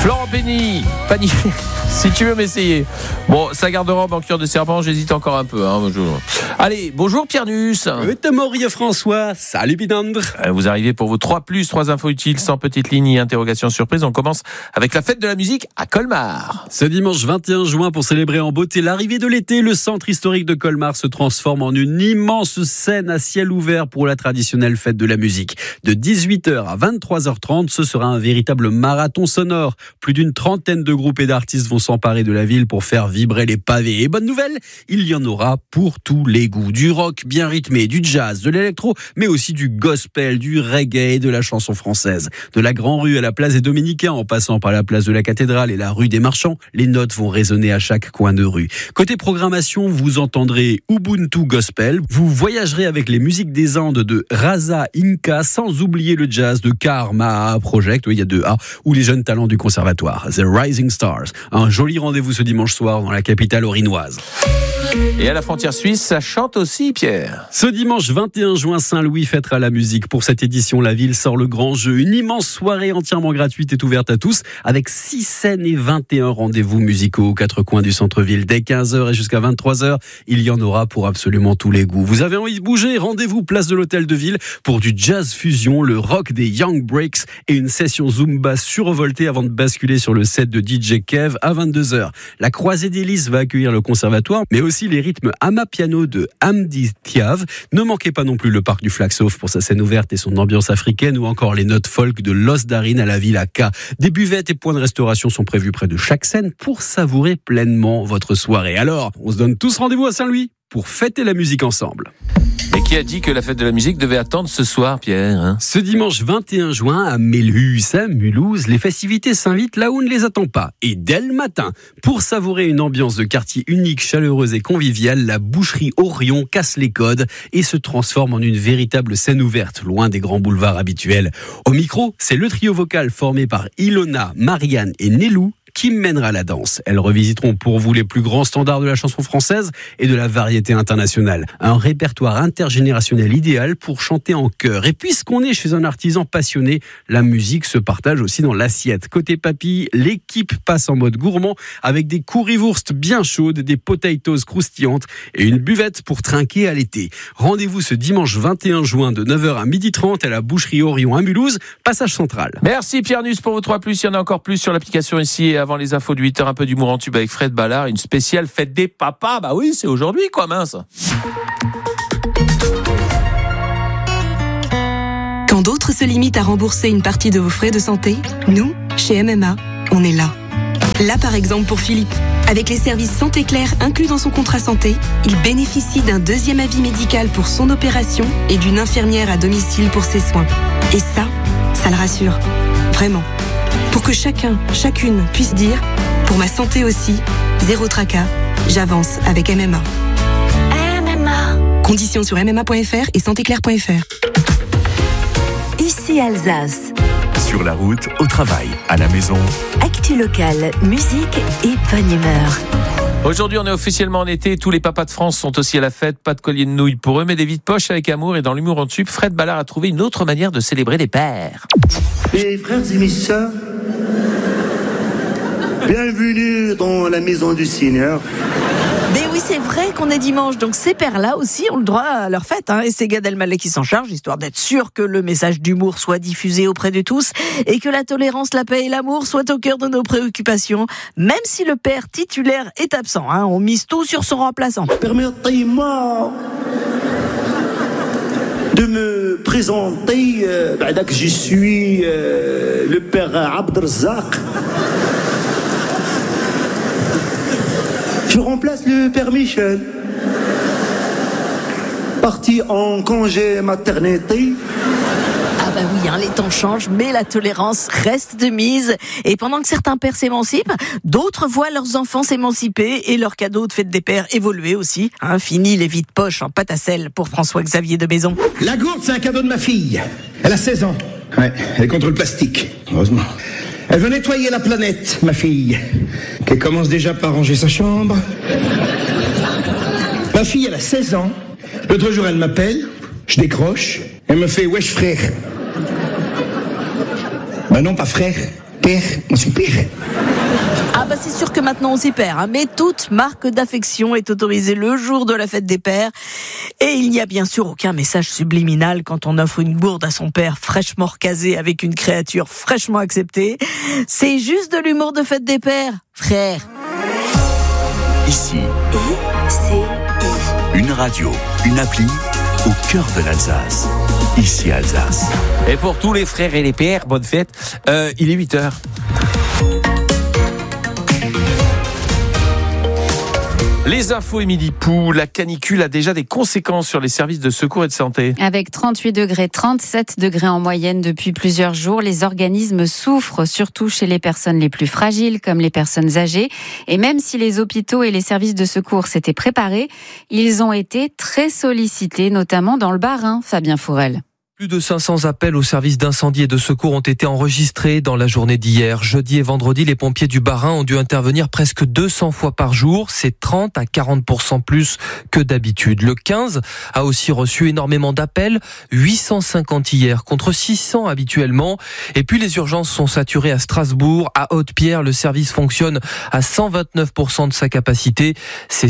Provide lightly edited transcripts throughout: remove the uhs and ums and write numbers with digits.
Florent Pagny, si tu veux m'essayer. Bon, sa garde-robe en cuir de serpent, j'hésite encore un peu. Bonjour. Allez, bonjour Pierre Nuss. Maurice François, salut Pinandre. Vous arrivez pour vos 3 infos utiles, sans petite ligne et interrogation surprise. On commence avec la fête de la musique à Colmar. Ce dimanche 21 juin, pour célébrer en beauté l'arrivée de l'été, le centre historique de Colmar se transforme en une immense scène à ciel ouvert pour la traditionnelle fête de la musique. De 18h à 23h30, ce sera un véritable marathon sonore. Plus d'une trentaine de groupes et d'artistes vont s'emparer de la ville pour faire vibrer les pavés. Et bonne nouvelle, il y en aura pour tous les goûts. Du rock bien rythmé, du jazz, de l'électro, mais aussi du gospel, du reggae et de la chanson française. De la Grand Rue à la place des Dominicains, en passant par la place de la Cathédrale et la rue des Marchands, les notes vont résonner à chaque coin de rue. Côté programmation, vous entendrez Ubuntu Gospel, vous voyagerez avec les musiques des Andes de Raza Inca, sans oublier le jazz de Karma Project, oui, il y a 2 A, ou les jeunes talents du conservatoire, The Rising Stars. Un joli rendez-vous ce dimanche soir dans la capitale orinoise. Et à la frontière suisse, ça chante aussi, Pierre. Ce dimanche 21 juin, Saint-Louis fêtera la musique. Pour cette édition, la ville sort le grand jeu. Une immense soirée entièrement gratuite est ouverte à tous, avec 6 scènes et 21 rendez-vous musicaux aux 4 coins du centre-ville. Dès 15h et jusqu'à 23h, il y en aura pour absolument tous les goûts. Vous avez envie de bouger? Rendez-vous place de l'Hôtel de Ville pour du jazz fusion, le rock des Young Breaks et une session Zumba survoltée avant de basculer sur le set de DJ Kev à 22h. La Croisée des Lys va accueillir le conservatoire, mais aussi les rythmes Amapiano de Hamdi Thiav. Ne manquez pas non plus le parc du Flaxof pour sa scène ouverte et son ambiance africaine, ou encore les notes folk de Los Darin à la Villa K. Des buvettes et points de restauration sont prévus près de chaque scène pour savourer pleinement votre soirée. Alors, on se donne tous rendez-vous à Saint-Louis pour fêter la musique ensemble. Mais qui a dit que la fête de la musique devait attendre ce soir, Pierre, Ce dimanche 21 juin, à Mélus, à Mulhouse, les festivités s'invitent là où on ne les attend pas. Et dès le matin, pour savourer une ambiance de quartier unique, chaleureuse et conviviale, la boucherie Orion casse les codes et se transforme en une véritable scène ouverte, loin des grands boulevards habituels. Au micro, c'est le trio vocal formé par Ilona, Marianne et Nélou qui mènera la danse. Elles revisiteront pour vous les plus grands standards de la chanson française et de la variété internationale. Un répertoire intergénérationnel idéal pour chanter en chœur. Et puisqu'on est chez un artisan passionné, la musique se partage aussi dans l'assiette. Côté papilles, l'équipe passe en mode gourmand avec des currywurst bien chaudes, des potatoes croustillantes et une buvette pour trinquer à l'été. Rendez-vous ce dimanche 21 juin de 9h à 12h30 à la boucherie Orion à Mulhouse, passage central. Merci Pierre Nuss pour vos 3+. Il y en a encore plus sur l'application ici. Et avant les infos de 8h, un peu d'humour en tube avec Fred Ballard, une spéciale fête des papas. Bah oui, c'est aujourd'hui quoi, mince. Quand d'autres se limitent à rembourser une partie de vos frais de santé, nous, chez MMA, on est là. Là par exemple pour Philippe. Avec les services Santé Claire inclus dans son contrat santé, il bénéficie d'un 2e avis médical pour son opération et d'une infirmière à domicile pour ses soins. Et ça le rassure. Vraiment. Pour que chacun, chacune puisse dire « Pour ma santé aussi, zéro tracas, j'avance avec MMA ». MMA. Conditions sur MMA.fr et santéclaire.fr. Ici Alsace. Sur la route, au travail, à la maison. Actu locale, musique et bonne humeur. Aujourd'hui, on est officiellement en été. Tous les papas de France sont aussi à la fête. Pas de collier de nouilles pour eux, mais des vides-poches avec amour. Et dans l'humour en tube, Fred Ballard a trouvé une autre manière de célébrer les pères. Mes frères et mes sœurs, bienvenue dans la maison du Seigneur. Mais oui, c'est vrai qu'on est dimanche, donc ces pères-là aussi ont le droit à leur fête, et c'est Gad Elmaleh qui s'en charge, histoire d'être sûr que le message d'humour soit diffusé auprès de tous et que la tolérance, la paix et l'amour soient au cœur de nos préoccupations, même si le père titulaire est absent. On mise tout sur son remplaçant. Permettez-moi de me présenter, que je suis le père Abdelrazak. Je remplace le père Michel, parti en congé maternité. Ah bah oui, les temps changent, mais la tolérance reste de mise. Et pendant que certains pères s'émancipent, d'autres voient leurs enfants s'émanciper et leurs cadeaux de fête des pères évoluer aussi. Fini les vides poches en pâte à sel pour François-Xavier de Maison. La gourde, c'est un cadeau de ma fille. Elle a 16 ans. Ouais, elle est contre le plastique, heureusement. Elle veut nettoyer la planète, ma fille, qui commence déjà par ranger sa chambre. Ma fille, elle a 16 ans. L'autre jour, elle m'appelle, je décroche, elle me fait « Wesh frère ». Ben non, pas frère, Père, on s'y perd. Ah bah c'est sûr que maintenant on s'y perd, hein. Mais toute marque d'affection est autorisée le jour de la fête des pères. Et il n'y a bien sûr aucun message subliminal quand on offre une gourde à son père fraîchement recasée avec une créature fraîchement acceptée. C'est juste de l'humour de fête des pères, frère. Ici, une radio, une appli au cœur de l'Alsace. Ici Alsace. Et pour tous les frères et les pères, bonne fête. Il est 8h. Les infos, Émilie Pou, la canicule a déjà des conséquences sur les services de secours et de santé. Avec 38 degrés, 37 degrés en moyenne depuis plusieurs jours, les organismes souffrent, surtout chez les personnes les plus fragiles, comme les personnes âgées. Et même si les hôpitaux et les services de secours s'étaient préparés, ils ont été très sollicités, notamment dans le Bas-Rhin, Fabien Fourel. Plus de 500 appels aux services d'incendie et de secours ont été enregistrés dans la journée d'hier. Jeudi et vendredi, les pompiers du Bas-Rhin ont dû intervenir presque 200 fois par jour. C'est 30 à 40% plus que d'habitude. Le 15 a aussi reçu énormément d'appels, 850 hier contre 600 habituellement. Et puis les urgences sont saturées à Strasbourg. À Haute-Pierre, le service fonctionne à 129% de sa capacité. C'est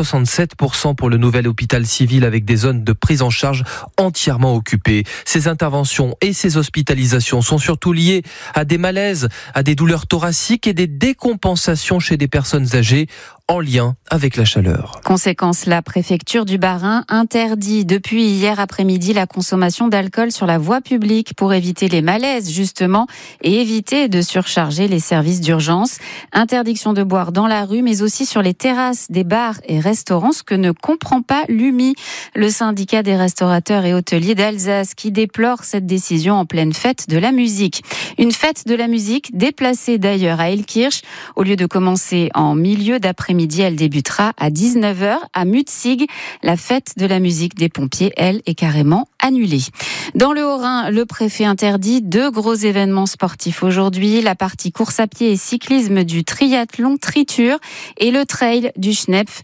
167% pour le nouvel hôpital civil avec des zones de prise en charge entièrement occupées. Ces interventions et ces hospitalisations sont surtout liées à des malaises, à des douleurs thoraciques et des décompensations chez des personnes âgées en lien avec la chaleur. Conséquence, la préfecture du Bas-Rhin interdit depuis hier après-midi la consommation d'alcool sur la voie publique pour éviter les malaises justement et éviter de surcharger les services d'urgence. Interdiction de boire dans la rue mais aussi sur les terrasses des bars et restaurants, ce que ne comprend pas l'UMI, le syndicat des restaurateurs et hôteliers d'Alsace qui déplore cette décision en pleine fête de la musique. Une fête de la musique déplacée d'ailleurs à Elkirch. Au lieu de commencer en milieu d'après-midi, elle débutera à 19h à Mutzig. La fête de la musique des pompiers, elle, est carrément annulée. Dans le Haut-Rhin, le préfet interdit 2 gros événements sportifs aujourd'hui. La partie course à pied et cyclisme du triathlon Tritur et le trail du Schnepf.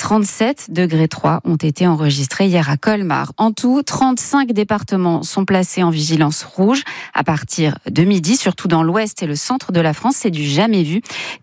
37 degrés 3 ont été enregistrés hier à Colmar. En tout, 35 départements sont placés en vigilance rouge à partir de midi, surtout dans l'ouest et le centre de la France. C'est du jamais vu.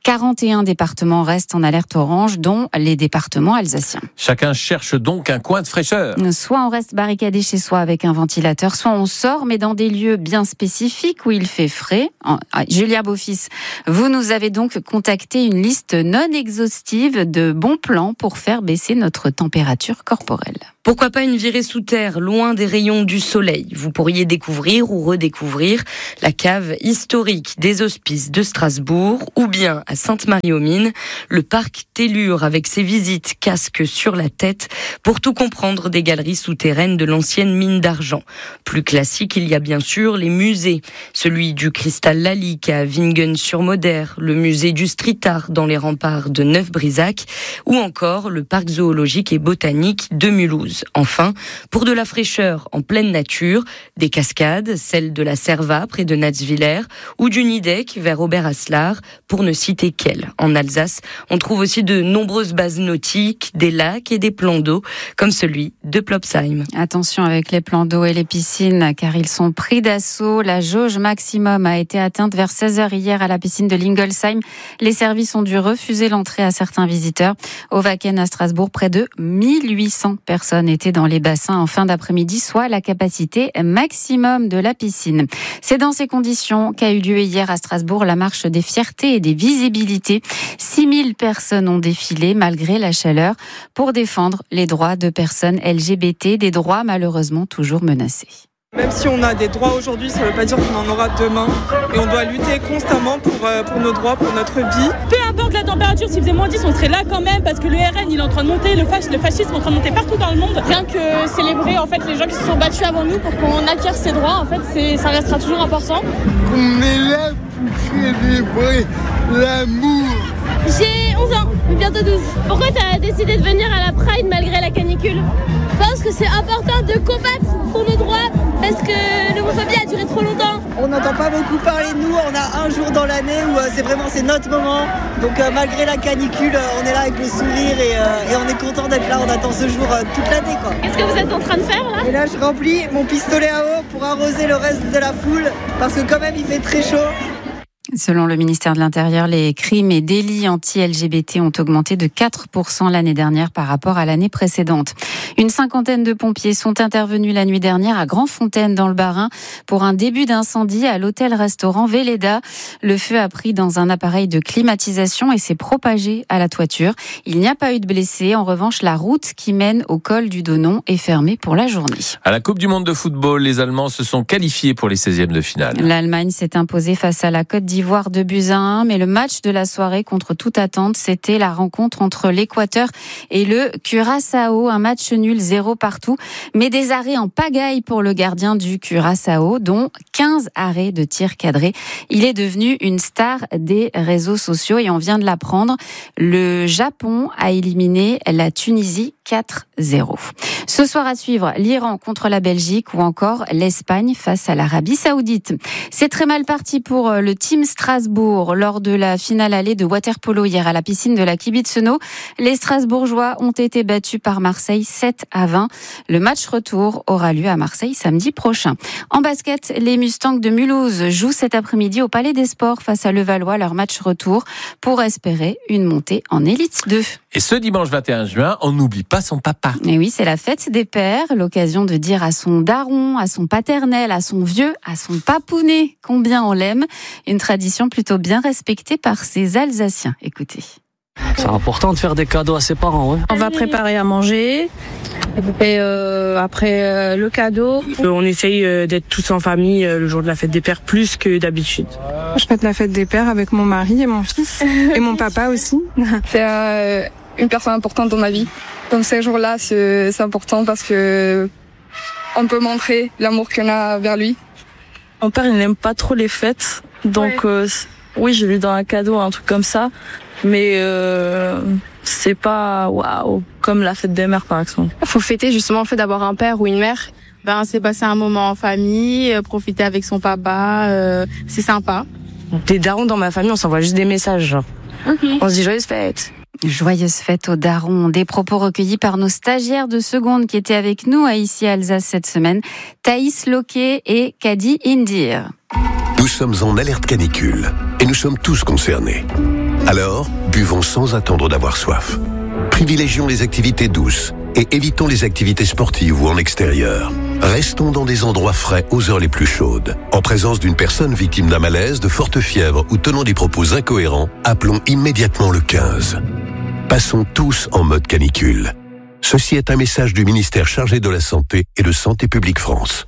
41 départements restent en alerte orange, dont les départements alsaciens. Chacun cherche donc un coin de fraîcheur. Soit on reste barricadé chez soi avec un ventilateur, soit on sort, mais dans des lieux bien spécifiques où il fait frais. Julia Beaufils, vous nous avez donc contacté une liste non exhaustive de bons plans pour faire baisser notre température corporelle. Pourquoi pas une virée sous terre, loin des rayons du soleil? Vous pourriez découvrir ou redécouvrir la cave historique des Hospices de Strasbourg, ou bien à Sainte-Marie-aux-Mines, le parc Tellure avec ses visites casque sur la tête pour tout comprendre des galeries souterraines de l'ancienne mine d'argent. Plus classique, il y a bien sûr les musées, celui du Cristal Lalique à Vingen-sur-Moder, le musée du street art dans les remparts de Neuf-Brisac, ou encore le parc zoologique et botanique de Mulhouse. Enfin, pour de la fraîcheur en pleine nature, des cascades, celle de la Cerva près de Natzwiller ou du Nidec vers Oberaslar, pour ne citer qu'elles. En Alsace, on trouve aussi de nombreuses bases nautiques, des lacs et des plans d'eau, comme celui de Plopsheim. Attention avec les plans d'eau et les piscines, car ils sont pris d'assaut. La jauge maximum a été atteinte vers 16h hier à la piscine de Lingolsheim. Les services ont dû refuser l'entrée à certains visiteurs. Au Wacken à Strasbourg, près de 1800 personnes étaient dans les bassins en fin d'après-midi, soit la capacité maximum de la piscine. C'est dans ces conditions qu'a eu lieu hier à Strasbourg la marche des fiertés et des visibilités. 6000 personnes ont défilé malgré la chaleur pour défendre les droits de personnes LGBT, des droits malheureusement toujours menacés. Même si on a des droits aujourd'hui, ça ne veut pas dire qu'on en aura demain. Et on doit lutter constamment pour nos droits, pour notre vie. Peu importe la température, s'il faisait moins 10, on serait là quand même, parce que le RN, il est en train de monter, le fascisme est en train de monter partout dans le monde. Rien que célébrer en fait les gens qui se sont battus avant nous pour qu'on acquiert ces droits, en fait, ça restera toujours important. On est là pour célébrer l'amour. J'ai 11 ans, bientôt 12. Pourquoi tu as décidé de venir à la Pride malgré la canicule? Je pense que c'est important de combattre pour nos droits parce que l'homophobie a duré trop longtemps. On n'entend pas beaucoup parler de nous, on a un jour dans l'année où c'est notre moment. Donc malgré la canicule, on est là avec le sourire et on est content d'être là, on attend ce jour toute l'année, quoi. Qu'est-ce que vous êtes en train de faire là? Et là je remplis mon pistolet à eau pour arroser le reste de la foule parce que quand même il fait très chaud. Selon le ministère de l'Intérieur, les crimes et délits anti-LGBT ont augmenté de 4% l'année dernière par rapport à l'année précédente. Une cinquantaine de pompiers sont intervenus la nuit dernière à Grandfontaine dans le Bas-Rhin pour un début d'incendie à l'hôtel-restaurant Véleda. Le feu a pris dans un appareil de climatisation et s'est propagé à la toiture. Il n'y a pas eu de blessés. En revanche, la route qui mène au col du Donon est fermée pour la journée. À la Coupe du monde de football, les Allemands se sont qualifiés pour les 16e de finale. L'Allemagne s'est imposée face à la Côte d'Ivoire 2-1, mais le match de la soirée, contre toute attente, c'était la rencontre entre l'Équateur et le Curaçao. Un match nul 0 partout, mais des arrêts en pagaille pour le gardien du Curaçao, dont 15 arrêts de tir cadrés. Il est devenu une star des réseaux sociaux et on vient de l'apprendre. Le Japon a éliminé la Tunisie 4-0. Ce soir à suivre, l'Iran contre la Belgique ou encore l'Espagne face à l'Arabie Saoudite. C'est très mal parti pour le Team Strasbourg lors de la finale allée de water-polo hier à la piscine de la Kibitzenau. Les Strasbourgeois ont été battus par Marseille 7-20. Le match retour aura lieu à Marseille samedi prochain. En basket, les Mustangs de Mulhouse jouent cet après-midi au Palais des Sports face à Levallois, leur match retour pour espérer une montée en Élite 2. Et ce dimanche 21 juin, on n'oublie pas son papa. Et oui, c'est la fête des pères, l'occasion de dire à son daron, à son paternel, à son vieux, à son papounet combien on l'aime. Une tradition plutôt bien respectée par ces Alsaciens. Écoutez. C'est important de faire des cadeaux à ses parents. Ouais. On va préparer à manger et après le cadeau. On essaye d'être tous en famille le jour de la fête des pères plus que d'habitude. Je fête la fête des pères avec mon mari et mon fils et mon papa aussi. C'est une personne importante dans ma vie. Donc ces jours-là, c'est important parce que on peut montrer l'amour qu'on a vers lui. Mon père, il n'aime pas trop les fêtes. Donc oui, je lui donne un cadeau, un truc comme ça. Mais c'est pas waouh comme la fête des mères par exemple. Il faut fêter justement le fait d'avoir un père ou une mère. C'est passer un moment en famille, profiter avec son papa, c'est sympa. Des darons dans ma famille, on s'envoie juste des messages genre. Okay. On se dit joyeuse fête. Joyeuse fête aux darons. Des propos recueillis par nos stagiaires de seconde qui étaient avec nous à Ici Alsace cette semaine, Thaïs Loquet et Kadi Indir. Nous sommes en alerte canicule et nous sommes tous concernés. Alors, buvons sans attendre d'avoir soif. Privilégions les activités douces et évitons les activités sportives ou en extérieur. Restons dans des endroits frais aux heures les plus chaudes. En présence d'une personne victime d'un malaise, de forte fièvre ou tenant des propos incohérents, appelons immédiatement le 15. Passons tous en mode canicule. Ceci est un message du ministère chargé de la Santé et de Santé publique France.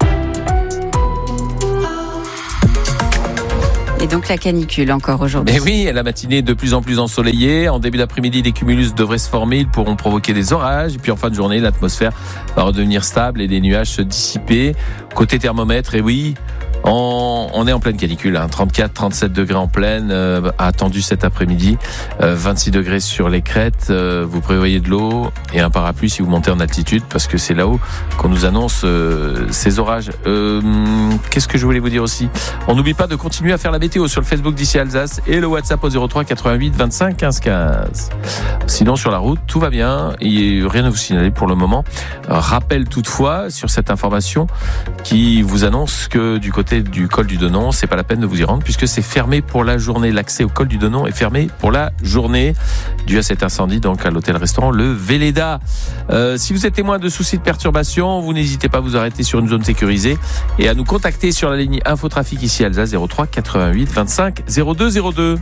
Et donc la canicule encore aujourd'hui. Mais oui, la matinée est de plus en plus ensoleillée. En début d'après-midi, des cumulus devraient se former. Ils pourront provoquer des orages. Et puis en fin de journée, l'atmosphère va redevenir stable et les nuages se dissiper. Côté thermomètre, et oui, on est en pleine canicule. 34-37 degrés en pleine, attendu cet après-midi. 26 degrés sur les crêtes. Vous prévoyez de l'eau et un parapluie si vous montez en altitude parce que c'est là-haut qu'on nous annonce ces orages. Qu'est-ce que je voulais vous dire aussi ? On n'oublie pas de continuer à faire la météo sur le Facebook d'Ici Alsace et le WhatsApp au 03 88 25 15 15. Sinon, sur la route, tout va bien. Il n'y a rien à vous signaler pour le moment. Rappel toutefois sur cette information qui vous annonce que du côté du col du Donon, c'est pas la peine de vous y rendre puisque c'est fermé pour la journée. L'accès au col du Donon est fermé pour la journée dû à cet incendie donc à l'hôtel-restaurant Le Véleda. Si vous êtes témoin de soucis de perturbation, vous n'hésitez pas à vous arrêter sur une zone sécurisée et à nous contacter sur la ligne Infotrafic Ici Alsace 03 88 25 02 02.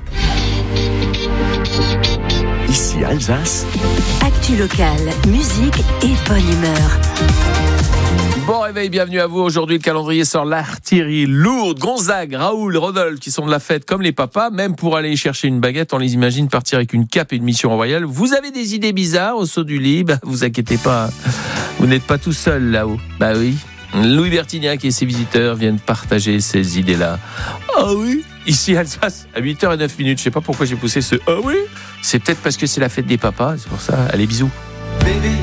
Ici Alsace. Actu locale, musique et bonne humeur. Bon réveil, bienvenue à vous. Aujourd'hui, le calendrier sort l'artillerie lourde. Gonzague, Raoul, Rodolphe qui sont de la fête comme les papas. Même pour aller chercher une baguette, on les imagine partir avec une cape et une mission royale. Vous avez des idées bizarres au saut du lit, vous inquiétez pas. Vous n'êtes pas tout seul là-haut. Bah oui. Louis Bertignac et ses visiteurs viennent partager ces idées-là. Ah oui, ici Alsace, à 8h09. Je sais pas pourquoi j'ai poussé ce « Ah oui ». C'est peut-être parce que c'est la fête des papas, c'est pour ça. Allez, bisous.